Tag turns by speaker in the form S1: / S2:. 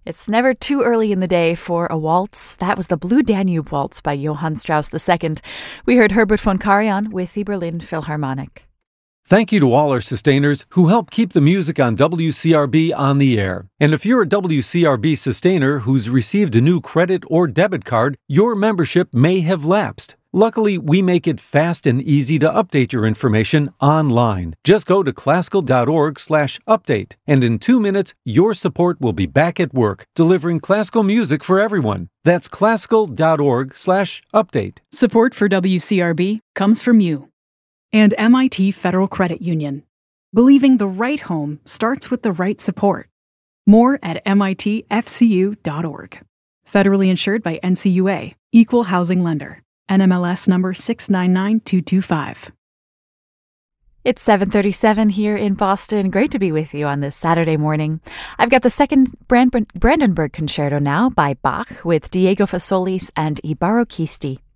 S1: It's never too early in the day for a waltz. That was the Blue Danube Waltz by Johann Strauss II. We heard Herbert von Karajan with the Berlin Philharmonic.
S2: Thank you to all our sustainers who help keep the music on WCRB on the air. And if you're a WCRB sustainer who's received a new credit or debit card, your membership may have lapsed. Luckily, we make it fast and easy to update your information online. Just go to classical.org/update, and in 2 minutes, your support will be back at work, delivering classical music for everyone. That's classical.org/update.
S3: Support for WCRB comes from you and MIT Federal Credit Union. Believing the right home starts with the right support. More at mitfcu.org. Federally insured by NCUA, Equal Housing Lender. NMLS number 699225.
S1: It's 7:37 here in Boston. Great to be with you on this Saturday morning. I've got the second Brandenburg Concerto now by Bach with Diego Fasolis and I Barocchisti.